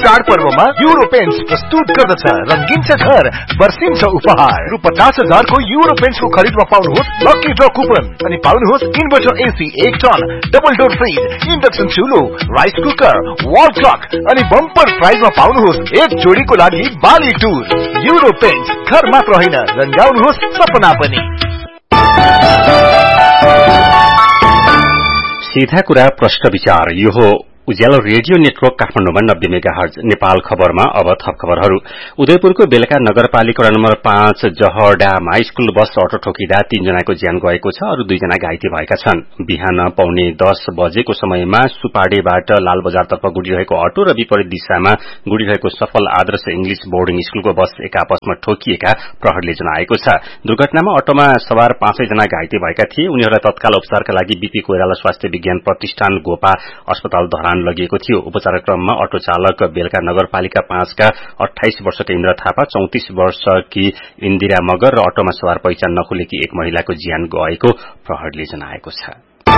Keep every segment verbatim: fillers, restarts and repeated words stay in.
चाडपर्वमा euro paints प्रस्तुत गर्दछ रंगीन छ घर बर्सिन्छ उपहार रु पचास हजार को युरो पेन्ट्स को खरीदमा पाउनुहोस् लकी ड्र कुपन अनि पाउनुहोस् इन्भर्टर एसी एक ton double door fridge induction चुलो rice cooker wall clock अनि बम्पर प्राइजमा पाउनुहोस् एक जोडीको लागि बाली टुर युरो पेन्ट्स घर मात्र होइन रंगाउनुहोस् सपना पनि। सीधा कुरा प्रश्न विचार यो हो उज्यालो रेडियो नेटवर्क काठमाडौँमा नब्बे मेगाहर्ज नेपाल खबरमा अब थप खबरहरू। उदयपुरको बेलका नगरपालिका नम्बर पाँच जहडामा स्कूल बस अटो ठोकिँदा तीनजनाको ज्यान गएको छ, अरू दुईजना घाइते भएका छन्। बिहान पौने दस बजेको समयमा सुपाडेबाट लालबजारतर्फ गुडिरहेको अटो र विपरीत दिशामा गुडिरहेको सफल आदर्श इंग्लिश बोर्डिङ स्कूलको बस एक आपसमा ठोकिएका प्रहरीले जनाएको छ। दुर्घटनामा अटोमा सवार पाँचैजना घाइते भएका थिए। उनीहरूलाई तत्काल उपचारका लागि बीपी कोइराला स्वास्थ्य विज्ञान प्रतिष्ठान गोपा अस्पताल धरान लगिएको थियो। उपचार क्रममा अटो चालक बेलका नगरपालिका पाँचका अठाइस वर्षका इन्द्र थापा, चौतिस वर्षकी इन्दिरा मगर र अटोमा सवार पहिचान नखुलेकी एक महिलाको ज्यान गएको प्रहरीले जनाएको छ।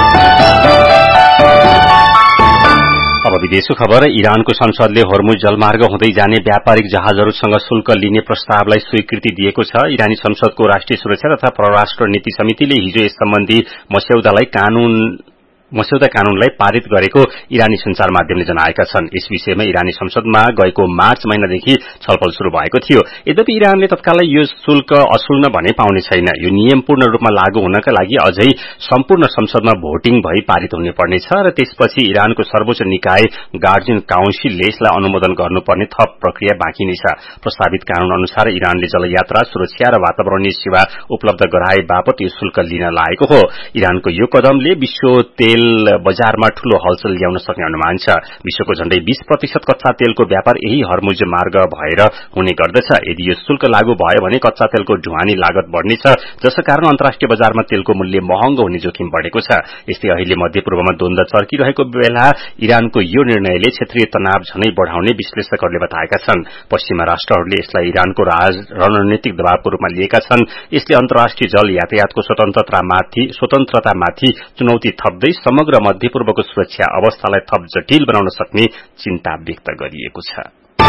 अब विदेशको खबर। इरानको संसदले होर्मुज जलमार्ग हुँदै जाने व्यापारिक जहाजहरूसँग शुल्क लिने प्रस्तावलाई स्वीकृति दिएको छ। इरानी संसदको राष्ट्रिय सुरक्षा तथा परराष्ट्र नीति समितिले हिजो यस सम्बन्धी मस्यौदालाई कानून मस्यौदा कानूनलाई पारित गरेको इरानी संचार माध्यमले जनाएका छन्। यस विषयमा इरानी संसदमा गएको मार्च महिनादेखि छलफल शुरू भएको थियो। यद्यपि इरानले तत्कालै यो शुल्क असुल्न भने पाउने छैन। यो नियम पूर्ण रूपमा लागू हुनका लागि अझै सम्पूर्ण संसदमा भोटिङ भई पारित हुनुपर्नेछ र त्यसपछि इरानको सर्वोच्च निकाय गार्जियन काउन्सिलले यसलाई अनुमोदन गर्नुपर्ने थप प्रक्रिया बाँकी नै छ। प्रस्तावित कानून अनुसार इरानले जलयात्रा सुरक्षा र वातावरणीय सेवा उपलब्ध गराए बापत यो शुल्क लिन लागेको हो। इरानको यो कदमले विश्व तेल बजारमा ठूलो हलचल ल्याउन सक्ने अनुमान छ। विश्वको झण्डै बीस प्रतिशत कच्चा तेलको व्यापार यही हर्मुज मार्ग भएर हुने गर्दछ। यदि यो शुल्क लागू भयो भने कच्चा तेलको ढुवानी लागत बढ़नेछ, जसका कारण अन्तर्राष्ट्रिय बजारमा तेलको मूल्य महँगो हुने जोखिम बढ़ेको छ। यस्तै अहिले मध्यपूर्वमा द्वन्द्व चर्किरहेको बेला इरानको यो निर्णयले क्षेत्रीय तनाव झनै बढ़ाउने विश्लेषकहरूले बताएका छन्। पश्चिमा राष्ट्रहरूले यसलाई इरानको रणनीतिक दबावको रूपमा लिएका छन्। यसले अन्तर्राष्ट्रिय जल यातायातको स्वतन्त्रतामाथि स्वतन्त्रतामाथि चुनौती थप्दै समग्र मध्यपूर्वको सुरक्षा अवस्थालाई थप जटिल बनाउन सक्ने चिन्ता व्यक्त गरिएको छ।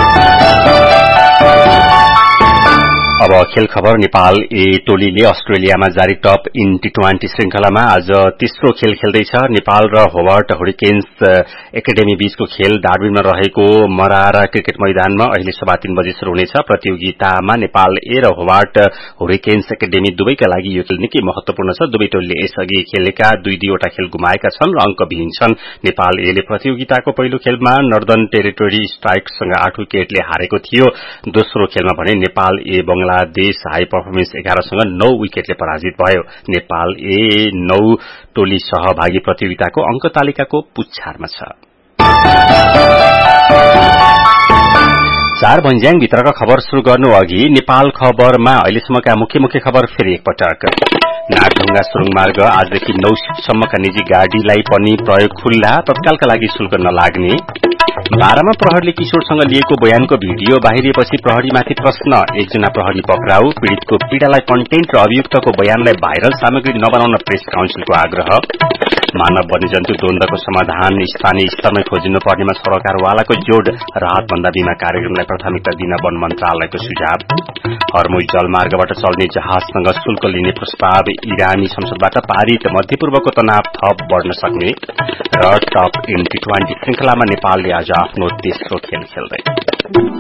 अब खेल खबर। नेपाल ए टोलीले अस्ट्रेलियामा जारी टप इन टी ट्वेन्टी श्रृंखलामा आज तेस्रो खेल खेल्दैछ। नेपाल र होबार्ट हुरिकेन्स एकाडेमी बीचको खेल डार्बिनमा रहेको मरारा क्रिकेट मैदानमा अहिले सभा तीन बजे शुरू हुनेछ। प्रतियोगितामा नेपाल ए र होबार्ट हुरिकेन्स एकाडेमी दुवैका लागि यो खेल निकै महत्वपूर्ण छ। दुवै टोलीले यसअघि खेलेका दुई दुईवटा खेल गुमाएका छन् र अंकविहीन छन्। नेपाल एले प्रतियोगिताको पहिलो खेलमा नर्दर्न टेरिटोरी स्ट्राइक्ससँग आठ विकेटले हारेको थियो। दोस्रो खेलमा भने नेपाल ए बंगलादेश हाई पर्फर्मेन्स एघारसँग नौ विकेटले पराजित भयो। नेपाल ए नौ टोली सहभागी प्रतियोगिताको अंक तालिकाको पुच्छारमा छ। चार भन्ज्याङ भित्रका खबर शुरू गर्नु अघि नेपाल खबरमा अहिलेसम्मका मुख्य मुख्य खबर फेरि एकपटक। नागढुङ्गा सुरुङ मार्ग आजदेखि नौ सिफ्टसम्मका निजी गाड़ीलाई पनि प्रयोग खुल्ला, तत्कालका लागि शुल्क नलाग्ने। बाह्रमा प्रहरीले किशोरसँग लिएको बयानको भिडियो बाहिरिएपछि प्रहरीमाथि प्रश्न, एकजना प्रहरी पक्राउ। पीड़ितको पीड़ालाई कन्टेन्ट र अभियुक्तको बयानलाई भाइरल सामग्री नबनाउन प्रेस काउन्सिलको आग्रह। मानव वन्यजन्तु द्वन्द्वको समाधान स्थानीय स्तरमै खोजिनु पर्नेमा सरकारवालाको जोड। राहतभन्दा बीमा कार्यक्रमलाई प्राथमिकता दिन वन मन्त्रालयको सुझाव। हर्मुज जलमार्गबाट चल्ने जहाजसँग शुल्क लिने प्रस्ताव इरानी संसदबाट पारित, मध्यपूर्वको तनाव थप बढ़न सक्ने। र टप इन टी ट्वेन्टी श्रृंखलामा नेपालले आज आफ्नो तेस्रो खेल खेल्दै